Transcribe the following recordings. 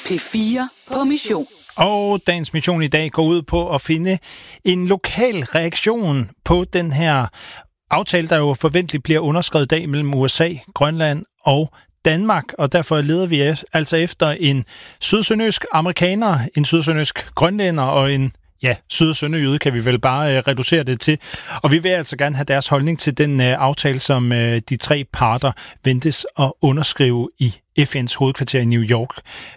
P4 på mission. Og dagens mission i dag går ud på at finde en lokal reaktion på den her aftale, der jo forventeligt bliver underskrevet i dag mellem USA, Grønland og Danmark. Og derfor leder vi altså efter en sydsønderjysk amerikaner, en sydsønderjysk grønlænder og en syd- og sønderjyde kan vi vel bare reducere det til. Og vi vil altså gerne have deres holdning til den aftale, som de tre parter ventes at underskrive i FN's hovedkvarter i New York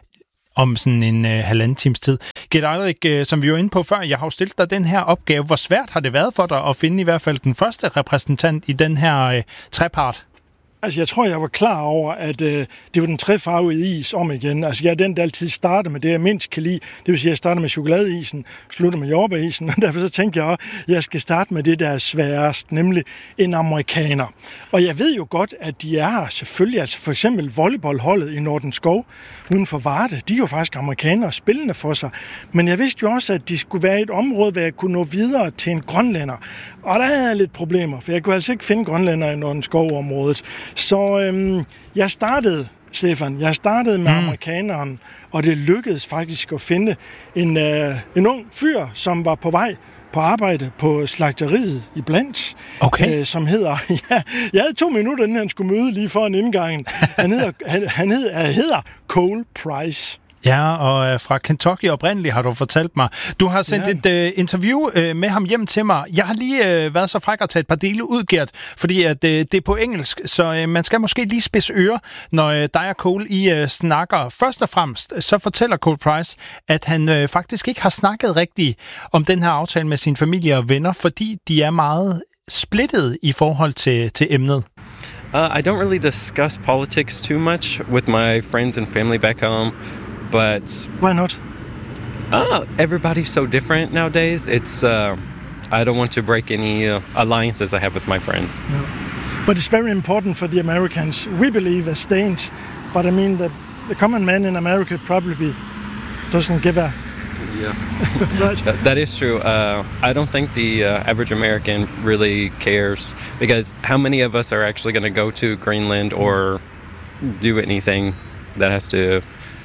om sådan en halvanden times tid. Gert Eilrik, som vi var inde på før, jeg har jo stillet dig den her opgave. Hvor svært har det været for dig at finde i hvert fald den første repræsentant i den her trepart? Altså, jeg tror, jeg var klar over, at det var den trefarvede is om igen. Altså, jeg er den, der altid starter med det, jeg mindst kan lide. Det vil sige, at jeg starter med chokoladeisen, slutter med jordbærisen, og derfor så tænkte jeg også, at jeg skal starte med det, der er sværest, nemlig en amerikaner. Og jeg ved jo godt, at de er her selvfølgelig, altså for eksempel volleyballholdet i Nordenskov uden for Varde, de er jo faktisk amerikanere spillende for sig. Men jeg vidste jo også, at de skulle være et område, hvor jeg kunne nå videre til en grønlænder. Og der havde jeg lidt problemer, for jeg kunne altså ikke finde grønlænder i Nordenskov-området. Så jeg startede med amerikaneren, og det lykkedes faktisk at finde en ung fyr, som var på vej på arbejde på slagteriet i Blands, som hedder, jeg havde 2 minutter, inden han skulle møde lige foran indgangen. Han hedder Cole Price. Ja, og fra Kentucky oprindeligt har du fortalt mig. Du har sendt et interview med ham hjem til mig. Jeg har lige været så fræk at tage et par dele ud, Gert, fordi at, det er på engelsk, så man skal måske lige spidse ører, når dig og Cole I snakker. Først og fremmest, så fortæller Cole Price, at han faktisk ikke har snakket rigtigt om den her aftale med sin familie og venner, fordi de er meget splittet i forhold til emnet. I don't really discuss politics too much with my friends and family back home. But why not? Everybody's so different nowadays. It's I don't want to break any alliances I have with my friends. No. But it's very important for the Americans. We believe as Danes, but I mean the common man in America probably doesn't give a. Yeah, Right. That is true. I don't think the average American really cares because how many of us are actually going to go to Greenland or do anything that has to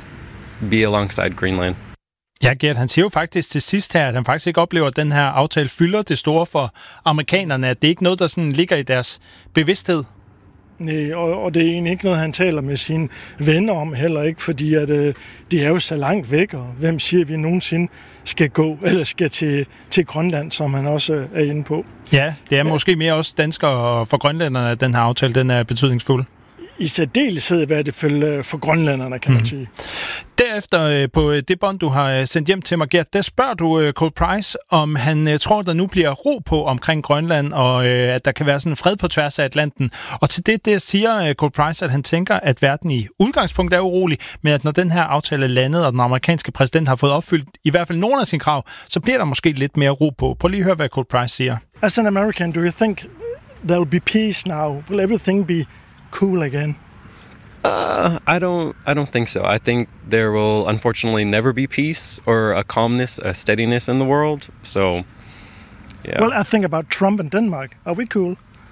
be alongside Greenland? Ja, Gert, han siger jo faktisk til sidst her, at han faktisk ikke oplever, at den her aftale fylder det store for amerikanerne, at det ikke er noget, der sådan ligger i deres bevidsthed. Nej, og det er egentlig ikke noget, han taler med sine venner om heller ikke, fordi at, det er jo så langt væk, og hvem siger, vi nogensinde skal gå, eller skal til Grønland, som han også er inde på. Ja, det er måske mere også danskere for grønlænderne, at den her aftale, den er betydningsfuld. I særdeleshed hvad det for grønlænderne, kan man sige. Derefter på det bånd, du har sendt hjem til mig, Gert, der spørger du Cole Price, om han tror, der nu bliver ro på omkring Grønland, og at der kan være sådan en fred på tværs af Atlanten. Og til det siger Cole Price, at han tænker, at verden i udgangspunkt er urolig, men at når den her aftale er landet, og den amerikanske præsident har fået opfyldt i hvert fald nogle af sine krav, så bliver der måske lidt mere ro på. Prøv lige at høre, hvad Cole Price siger. As an American, do you think there will be peace now? Will everything be cool again? I don't think so. I think there will unfortunately never be peace or a calmness, a steadiness in the world. So, yeah. Well, I think about Trump and Denmark. Are we cool?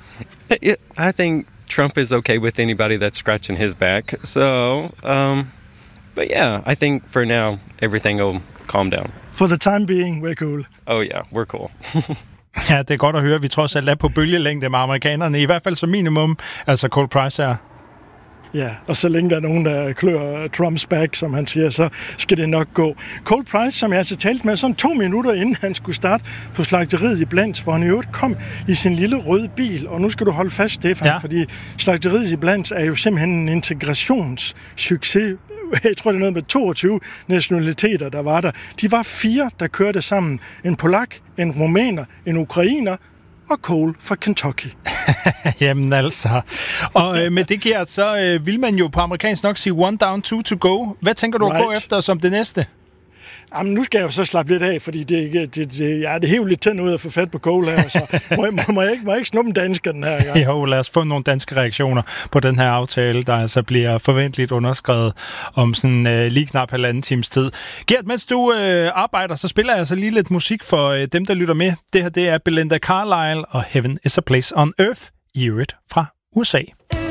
I think Trump is okay with anybody that's scratching his back. So, but yeah, I think for now everything will calm down. For the time being, we're cool. Oh yeah, we're cool. Ja, det er godt at høre, at vi trods alt er på bølgelængde med amerikanerne, i hvert fald som minimum, altså Cole Price er. Ja, og så længe der er nogen, der klør Trumps back, som han siger, så skal det nok gå. Cole Price, som jeg altså talte med sådan 2 minutter inden han skulle starte på slagteriet i Blands, hvor han i øvrigt kom i sin lille røde bil. Og nu skal du holde fast, Stefan, fordi slagteriet i Blands er jo simpelthen en integrationssucces. Jeg tror, det er noget med 22 nationaliteter, der var der. De var 4, der kørte sammen. En polak, en rumæner, en ukrainer og Cole fra Kentucky. Jamen altså. Og med det, Gert, så vil man jo på amerikansk nok sige 1 down, 2 to go. Hvad tænker du at gå efter som det næste? Jamen, nu skal jeg jo så slappe lidt af, fordi det hæver lidt tænd ud at få fat på Cole her, så må jeg ikke snuppe en dansker den her gang. Jo, lad os få nogle danske reaktioner på den her aftale, der altså bliver forventeligt underskrevet om sådan lige knap 1,5 times tid. Gert, mens du arbejder, så spiller jeg altså lige lidt musik for dem, der lytter med. Det her, det er Belinda Carlisle og Heaven is a Place on Earth, i øvrigt fra USA.